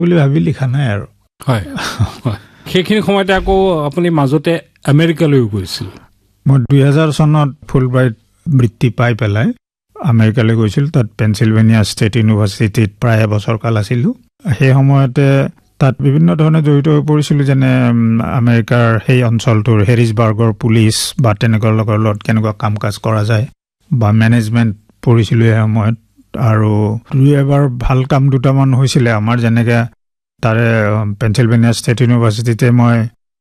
বুলি ভাবি লিখা নাই আৰু। হয় সেইখিনি সময়তে আকৌ আপুনি মাজতে আমেৰিকালৈও গৈছিল। মই 2000 চনত ফুলব্ৰাইট বৃত্তি পাই পেলাই আমেৰিকালৈ গৈছিলোঁ। তাত পেনচিলভেনিয়া ষ্টেট ইউনিভাৰ্চিটিত প্ৰায় এবছৰ কাল আছিলোঁ। সেই সময়তে তাত বিভিন্ন ধৰণে জড়িত হৈ পৰিছিলোঁ, যেনে আমেৰিকাৰ সেই অঞ্চলটোৰ হেৰিছবাৰ্গৰ পুলিচ বা তেনেকুৱা লোকৰ লগত কেনেকুৱা কাম কাজ কৰা যায় বা মেনেজমেণ্ট পঢ়িছিলোঁ সেই সময়ত। আৰু এবাৰ ভাল কাম দুটামান হৈছিলে আমাৰ, যেনেকৈ তাৰে পেনচিলভেনিয়া ষ্টেট ইউনিভাৰ্চিটিতে মই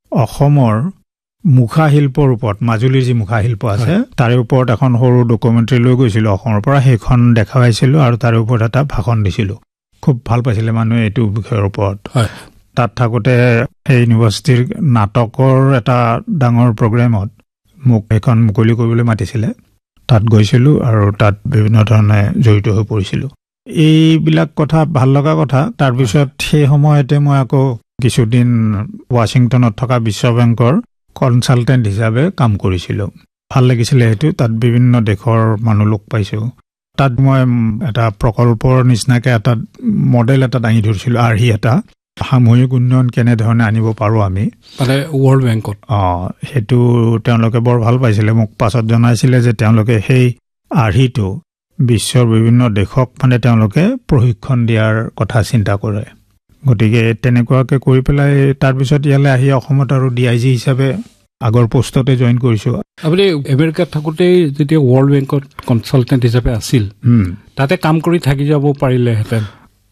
অসমৰ মুখা শিল্পৰ ওপৰত, মাজুলীৰ যি মুখা শিল্প আছে তাৰে ওপৰত এখন সৰু ডকুমেণ্টাৰী লৈ গৈছিলোঁ অসমৰ পৰা। সেইখন দেখাইছিলোঁ আৰু তাৰে ওপৰত এটা ভাষণ দিছিলোঁ। খুব ভাল পাইছিলে মানুহে এইটো বিষয়ৰ ওপৰত। তাত থাকোঁতে সেই ইউনিভাৰ্চিটিৰ নাটকৰ এটা ডাঙৰ প্ৰগ্ৰেমত মোক এখন মুকলি কৰিবলৈ মাতিছিলে। তাত গৈছিলোঁ আৰু তাত বিভিন্ন ধৰণে জড়িত হৈ পৰিছিলোঁ। এইবিলাক কথা ভাল লগা কথা। তাৰপিছত সেই সময়তে মই আকৌ কিছুদিন ৱাশ্বিংটনত থকা বিশ্ব বেংকৰ কনচালটেণ্ট হিচাপে কাম কৰিছিলোঁ। ভাল লাগিছিলে সেইটো। তাত বিভিন্ন দেশৰ মানুহ লগ পাইছোঁ। তাত মই এটা প্ৰকল্পৰ নিচিনাকৈ এটা মডেল এটা দাঙি ধৰিছিলোঁ, আৰ্হি এটা, সামূহিক উন্নয়ন কেনেধৰণে আনিব পাৰোঁ আমি মানে ৱৰ্ল্ড বেংকত। সেইটো তেওঁলোকে বৰ ভাল পাইছিলে। মোক পাছত জনাইছিলে যে তেওঁলোকে সেই আৰ্হিটো বিশ্বৰ বিভিন্ন দেশক মানে তেওঁলোকে প্ৰশিক্ষণ দিয়াৰ কথা চিন্তা কৰে। গতিকে তেনেকুৱাকৈ কৰি পেলাই তাৰপিছত ইয়ালৈ আহি অসমত আৰু DIG হিচাপে আগৰ পোষ্টতে জইন কৰিছোঁ। আপুনি আমেৰিকাত থাকোঁতেই যেতিয়া ৱৰ্ল্ড বেংকত কনচালটেণ্ট হিচাপে আছিল, তাতে কাম কৰি থাকি যাব পাৰিলেহেঁতেন।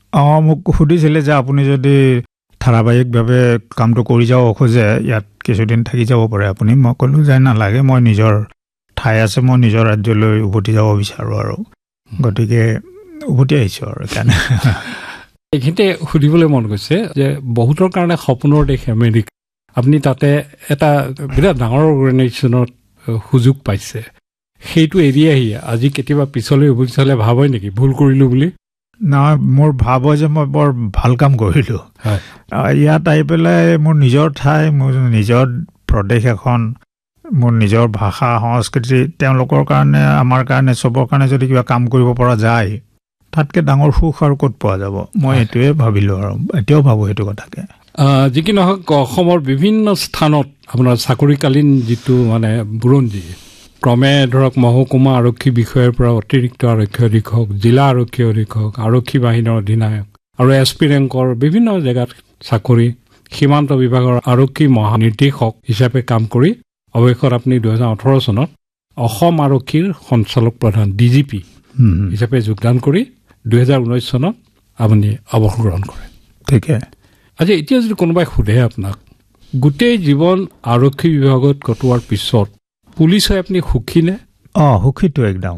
মোক সুধিছিলে যে আপুনি যদি ধাৰাবাহিকভাৱে কামটো কৰি যাব খোজে, ইয়াত কিছুদিন থাকি যাব পাৰে আপুনি। মই ক'লোঁ যে নালাগে, মই নিজৰ ঠাই আছে, মই নিজৰ ৰাজ্যলৈ উভতি যাব বিচাৰোঁ আৰু। গতিকে উভতি আহিছোঁ আৰু সেইকাৰণে। এইখিনিতে সুধিবলৈ মন গৈছে যে বহুতৰ কাৰণে সপোনৰ দেশ আমেৰিকা, আপুনি তাতে এটা বিৰাট ডাঙৰ অৰ্গেনাইজেশ্যনত সুযোগ পাইছে। সেইটো এৰি আহি আজি কেতিয়াবা পিছলৈ উভতি চালে ভাব হয় নেকি ভুল কৰিলোঁ বুলি? নহয়, মোৰ ভাব হয় যে মই বৰ ভাল কাম কৰিলোঁ। ইয়াত আহি পেলাই মোৰ নিজৰ ঠাই, মোৰ নিজৰ প্ৰদেশ এখন, মোৰ নিজৰ ভাষা সংস্কৃতি, তেওঁলোকৰ কাৰণে আমাৰ কাৰণে চবৰ কাৰণে যদি কিবা কাম কৰিব পৰা যায়, তাতকৈ ডাঙৰ সুখ আৰু ক'ত পোৱা যাব। মই এইটোৱে ভাবিলোঁ আৰু এতিয়াও ভাবোঁ সেইটো কথাকে। যি কি নহওক, অসমৰ বিভিন্ন স্থানত আপোনাৰ চাকৰিকালীন যিটো মানে বুৰঞ্জী, ক্ৰমে ধৰক মহকুমা আৰক্ষী বিষয়াৰ পৰা অতিৰিক্ত আৰক্ষী অধীক্ষক, জিলা আৰক্ষী অধীক্ষক, আৰক্ষী বাহিনীৰ অধিনায়ক আৰু SP ৰেংকৰ বিভিন্ন জেগাত চাকৰি, সীমান্ত বিভাগৰ আৰক্ষী মহানিৰ্দেশক হিচাপে কাম কৰি অৱশেষত আপুনি 2018 চনত অসম আৰক্ষীৰ সঞ্চালক প্ৰধান DGP হিচাপে যোগদান কৰি 2019 চনত আপুনি অৱসৰ গ্ৰহণ কৰে। ঠিকে। আজি এতিয়া যদি কোনোবাই সোধে আপোনাক, গোটেই জীৱন আৰক্ষী বিভাগত কটোৱাৰ পিছত পুলিচ হৈ আপুনি সুখী নে? সুখীটো একদম।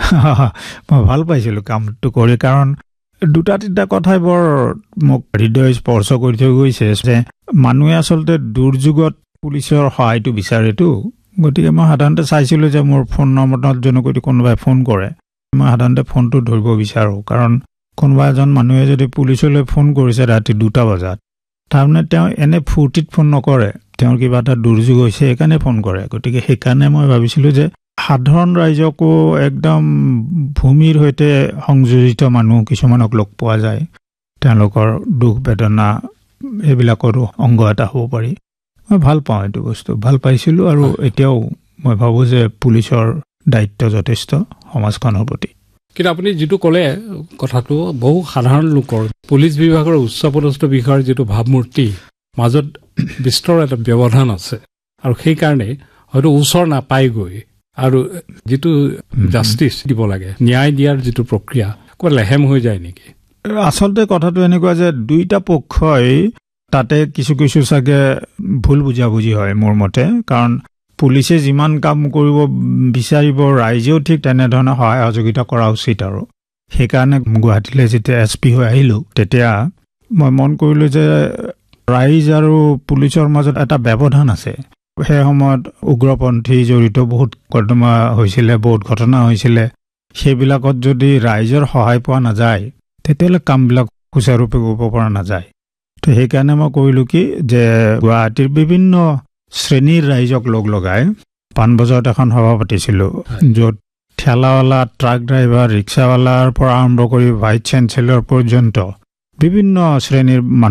মই ভাল পাইছিলোঁ কামটো কৰি, কাৰণ দুটা তিনিটা কথাই বৰ মোক হৃদয় স্পৰ্শ কৰি থৈ গৈছে যে মানুহে আচলতে দুৰ্যোগত পুলিচৰ সহায়টো বিচাৰেতো। গতিকে মই সাধাৰণতে চাইছিলোঁ যে মোৰ ফোন নম্বৰত যদি কোনোবাই ফোন কৰে, মই সাধাৰণতে ফোনটো ধৰিব বিচাৰোঁ। কাৰণ কোনোবা এজন মানুহে যদি পুলিচলৈ ফোন কৰিছে ৰাতি 2টা বজাত, তাৰমানে তেওঁ এনে ফূৰ্তিত ফোন নকৰে, তেওঁৰ কিবা এটা দুৰ্যোগ হৈছে সেইকাৰণে ফোন কৰে। গতিকে সেইকাৰণে মই ভাবিছিলোঁ যে সাধাৰণ ৰাইজকো একদম ভূমিৰ সৈতে সংযোজিত মানুহ কিছুমানক লগ পোৱা যায়, তেওঁলোকৰ দুখ বেদনা এইবিলাকৰো অংগ এটা হ'ব পাৰি। মই ভাল পাওঁ এইটো বস্তু, ভাল পাইছিলোঁ। আৰু এতিয়াও মই ভাবোঁ যে পুলিচৰ দায়িত্ব যথেষ্ট সমাজখনৰ প্ৰতি। কিন্তু আপুনি যিটো ক'লে কথাটো, বহু সাধাৰণ লোকৰ পুলিচ বিভাগৰ উচ্চপদস্থ বিষয়াৰ যিটো ভাৱমূৰ্তি মাজত বিস্তৰ এটা ব্যৱধান আছে, আৰু সেইকাৰণে হয়তো ওচৰ নাপায়গৈ, আৰু যিটো জাষ্টিচ দিব লাগে, ন্যায় দিয়াৰ যিটো প্ৰক্ৰিয়া লেহেম হৈ যায় নেকি? আচলতে কথাটো এনেকুৱা যে দুইটা পক্ষই তাতে কিছু কিছু চাগে ভুল বুজাবুজি হয় মোৰ মতে। কাৰণ পুলিচে যিমান কাম কৰিব বিচাৰিব, ৰাইজেও ঠিক তেনেধৰণে সহায় সহযোগিতা কৰা উচিত। আৰু সেইকাৰণে গুৱাহাটীলৈ যেতিয়া SP হৈ আহিলোঁ, তেতিয়া মই মন কৰিলোঁ যে ৰাইজ আৰু পুলিচৰ মাজত এটা ব্যৱধান আছে। সেই সময়ত উগ্ৰপন্থী জড়িত বহুত ঘটনা হৈছিলে। সেইবিলাকত যদি ৰাইজৰ সহায় পোৱা নাযায়, তেতিয়াহ'লে কামবিলাক সুচাৰুৰূপে কৰিব পৰা নাযায়। তো সেইকাৰণে মই কৰিলোঁ কি, যে গুৱাহাটীৰ বিভিন্ন শ্ৰেণীৰ ৰাইজক লগাই পাণবজাৰত এখন সভা পাতিছিলোঁ, য'ত ঠেলাৱালা, ট্ৰাক ড্ৰাইভাৰ, ৰিক্সাৱালাৰ পৰা আৰম্ভ কৰি ভাইচ চেঞ্চেলৰ পৰ্যন্ত বিভিন্ন শ্ৰেণীৰ মানুহ